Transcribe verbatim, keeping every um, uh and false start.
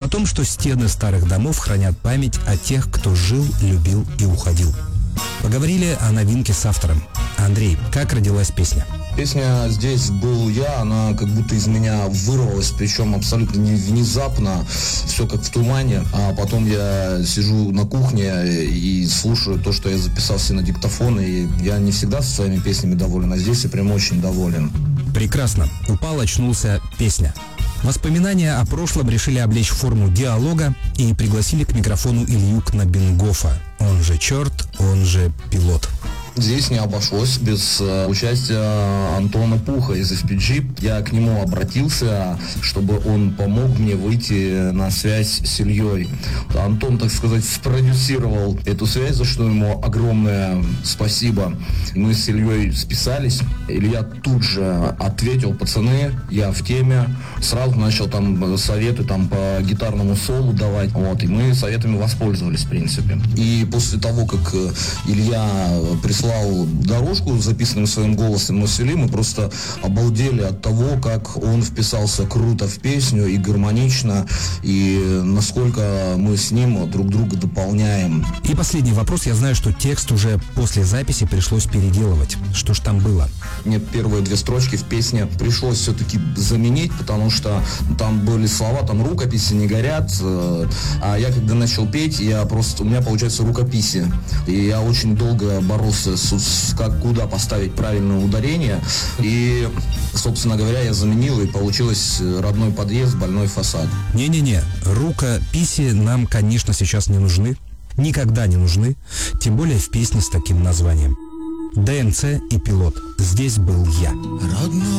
том, что стены старых домов хранят память о тех, кто жил, любил и уходил. Поговорили о новинке с автором. Андрей, как родилась песня? Песня «Здесь был я», она как будто из меня вырвалась, причем абсолютно не внезапно, все как в тумане. А потом я сижу на кухне и слушаю то, что я записал себе на диктофон, и я не всегда со своими песнями доволен, а здесь я прям очень доволен. Прекрасно. Упал, очнулся, песня. Воспоминания о прошлом решили облечь в форму диалога и пригласили к микрофону Илью Кнабенгофа, он же «Черт», он же «Пилот». Здесь не обошлось без э, участия Антона Пуха из эф пи джи. Я к нему обратился, чтобы он помог мне выйти на связь с Ильей. Антон, так сказать, спродюсировал эту связь, за что ему огромное спасибо. Мы с Ильей списались. Илья тут же ответил: пацаны, я в теме. Сразу начал там советы там, по гитарному солу давать. Вот, и мы советами воспользовались, в принципе. И после того, как Илья прислал дорожку с записанным своим голосом, мы с Ильей, мы просто обалдели от того, как он вписался круто в песню и гармонично, и насколько мы с ним друг друга дополняем. И последний вопрос. Я знаю, что текст уже после записи пришлось переделывать. Что ж там было? Мне первые две строчки в песне пришлось все-таки заменить, потому что там были слова, там рукописи не горят, а я когда начал петь, я просто, у меня получается рукописи, и я очень долго боролся с, с как куда поставить правильное ударение, и, собственно говоря, я заменил, и получилось родной подъезд, больной фасад. Не-не-не, рукописи нам, конечно, сейчас не нужны, никогда не нужны, тем более в песне с таким названием. ДНЦ и «Пилот». Здесь был я. Родной